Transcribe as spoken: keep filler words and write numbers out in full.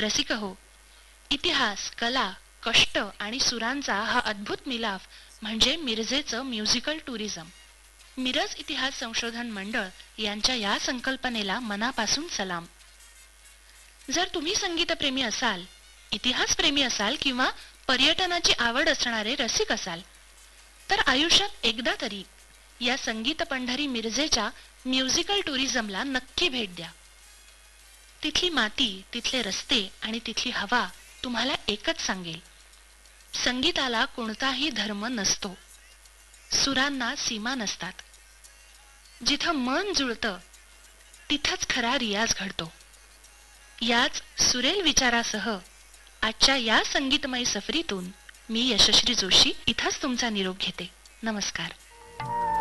रसिक हो, इतिहास, कला, कष्ट आणि सुरांचा हा अद्भुत मिलाफ म्हणजे मिरजेचं म्युझिकल टुरिझम. मिरज इतिहास संशोधन मंडळ यांच्या या संकल्पनेला मनापासून सलाम. जर तुम्ही संगीतप्रेमी असाल, इतिहासप्रेमी असाल किंवा पर्यटनाची आवड असणारे रसिक असाल, तर आयुष्यात एकदा तरी या संगीत पंढरी मिरजेच्या म्युझिकल टुरिझमला नक्की भेट द्या. तिथली माती, तिथले रस्ते आणि तिथली हवा तुम्हाला एकच सांगेल, संगीताला कोणताही धर्म नसतो, सुरांना सीमा नसतात. जिथं मन जुळतं तिथंच खरा रियाज घडतो. याच सुरेल विचारासह आजच्या या संगीतमय सफरीतून मी यशश्री जोशी इथंच तुमचा निरोप घेते. नमस्कार.